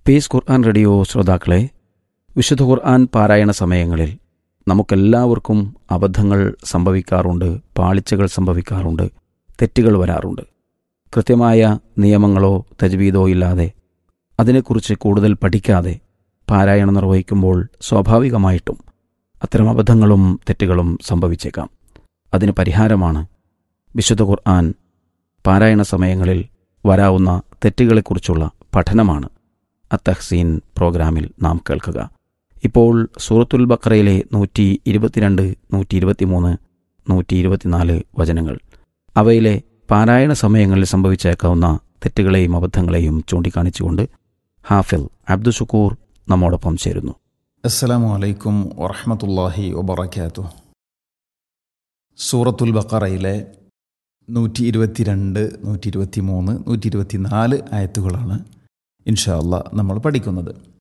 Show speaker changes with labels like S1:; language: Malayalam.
S1: പീസ് ഖുർആൻ റേഡിയോ ശ്രോതാക്കളെ, വിശുദ്ധ ഖുർആൻ പാരായണ സമയങ്ങളിൽ നമുക്കെല്ലാവർക്കും അബദ്ധങ്ങൾ സംഭവിക്കാറുണ്ട്, പാളിച്ചകൾ സംഭവിക്കാറുണ്ട്, തെറ്റുകൾ വരാറുണ്ട്. കൃത്യമായ നിയമങ്ങളോ തജ്വീദോ ഇല്ലാതെ, അതിനെക്കുറിച്ച് കൂടുതൽ പഠിക്കാതെ പാരായണം നിർവഹിക്കുമ്പോൾ സ്വാഭാവികമായിട്ടും അത്തരം അബദ്ധങ്ങളും തെറ്റുകളും സംഭവിച്ചേക്കാം. അതിന് പരിഹാരമാണ് വിശുദ്ധ ഖുർആൻ പാരായണ സമയങ്ങളിൽ വരാവുന്ന തെറ്റുകളെക്കുറിച്ചുള്ള പഠനമാണ് അത്തഹ്സീൻ പ്രോഗ്രാമിൽ നാം കേൾക്കുക. ഇപ്പോൾ സൂറത്തുൽ ബഖറയിലെ 122, 123, 124 വചനങ്ങൾ, അവയിലെ പാരായണ സമയങ്ങളിൽ സംഭവിച്ചേക്കാവുന്ന തെറ്റുകളെയും അബദ്ധങ്ങളെയും ചൂണ്ടിക്കാണിച്ചുകൊണ്ട് ഹാഫിൽ അബ്ദുഷുക്കൂർ നമ്മോടൊപ്പം ചേരുന്നു.
S2: അസ്സലാമു അലൈക്കും വറഹ്മത്തുള്ളാഹി വബറകാതുഹു. സൂറത്തുൽ ബഖറയിലെ 122, 123, 124 ആയത്തുകളാണ് ഇൻഷാ അല്ലാഹ് നമ്മൾ പഠിക്കുന്നത്.